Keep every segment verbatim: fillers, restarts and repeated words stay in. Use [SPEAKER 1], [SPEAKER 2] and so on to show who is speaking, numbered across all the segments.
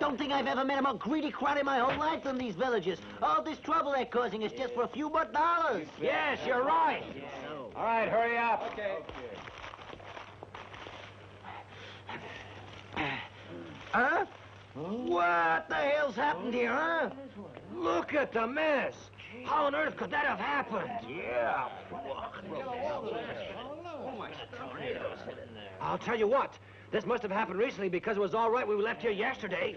[SPEAKER 1] don't think I've ever met a more greedy crowd in my whole life than these villagers. All this trouble they're causing is just for a few more dollars.
[SPEAKER 2] Yes, you're right. All right, hurry up. Okay.
[SPEAKER 1] Huh? What the hell's happened here, huh?
[SPEAKER 2] Look at the mess. How on earth could that have happened?
[SPEAKER 1] Yeah.
[SPEAKER 2] I'll tell you what. This must have happened recently because it was all right when we left here yesterday.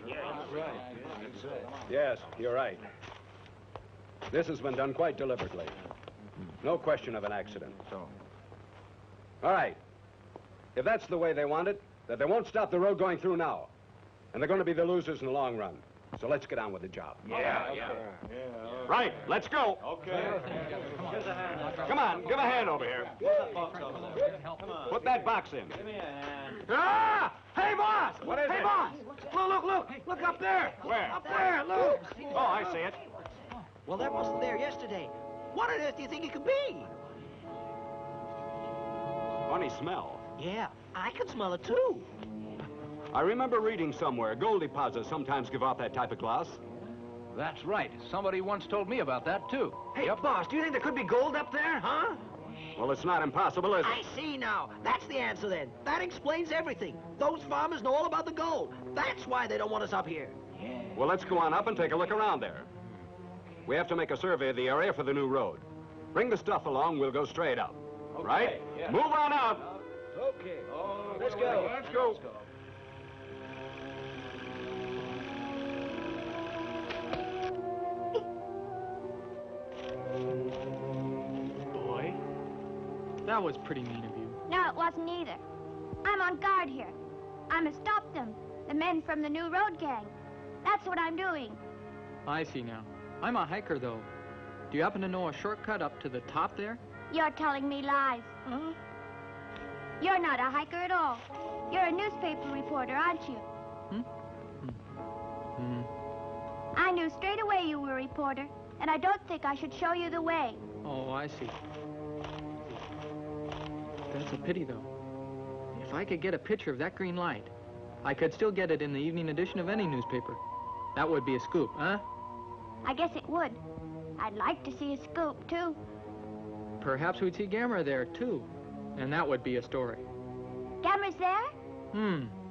[SPEAKER 3] Yes, you're right. This has been done quite deliberately. No question of an accident. All right. If that's the way they want it, then they won't stop the road going through now. And they're going to be the losers in the long run. So let's get on with the job.
[SPEAKER 2] Yeah, yeah.
[SPEAKER 3] Right, let's go.
[SPEAKER 2] Okay.
[SPEAKER 3] Come on, give a hand over here. Put that box in.
[SPEAKER 2] Ah! Hey, boss!
[SPEAKER 3] What is
[SPEAKER 2] hey,
[SPEAKER 3] it?
[SPEAKER 2] boss! Look, look, look! Look up there!
[SPEAKER 3] Where?
[SPEAKER 2] Up there, look!
[SPEAKER 3] Oh, I see it.
[SPEAKER 1] Well, that wasn't there yesterday. What on earth do you think it could be?
[SPEAKER 3] Funny smell.
[SPEAKER 1] Yeah, I can smell it, too.
[SPEAKER 3] I remember reading somewhere gold deposits sometimes give off that type of gloss.
[SPEAKER 4] That's right. Somebody once told me about that, too.
[SPEAKER 2] Hey, boss, do you think there could be gold up there, huh?
[SPEAKER 3] Well, it's not impossible, is it?
[SPEAKER 1] I see now. That's the answer, then. That explains everything. Those farmers know all about the gold. That's why they don't want us up here.
[SPEAKER 3] Well, let's go on up and take a look around there. We have to make a survey of the area for the new road. Bring the stuff along, we'll go straight up.
[SPEAKER 4] Okay,
[SPEAKER 3] Right?
[SPEAKER 4] yeah.
[SPEAKER 3] Move on out.
[SPEAKER 4] Okay.
[SPEAKER 2] Oh,
[SPEAKER 4] Let's go.
[SPEAKER 3] Let's go.
[SPEAKER 5] Boy, that was pretty mean of you.
[SPEAKER 6] No, it wasn't either. I'm on guard here. I'm to stop them, the men from the new road gang. That's what I'm doing.
[SPEAKER 5] I see now. I'm a hiker, though. Do you happen to know a shortcut up to the top there?
[SPEAKER 6] You're telling me lies.
[SPEAKER 5] Huh?
[SPEAKER 6] You're not a hiker at all. You're a newspaper reporter, aren't you?
[SPEAKER 5] Hmm? Hmm.
[SPEAKER 6] I knew straight away you were a reporter, and I don't think I should show you the way.
[SPEAKER 5] Oh, I see. That's a pity, though. If I could get a picture of that green light, I could still get it in the evening edition of any newspaper. That would be a scoop, huh?
[SPEAKER 6] I guess it would. I'd like to see a scoop, too.
[SPEAKER 5] Perhaps we'd see Gamera there, too. And that would be a story.
[SPEAKER 6] Gamera's there?
[SPEAKER 5] Hmm.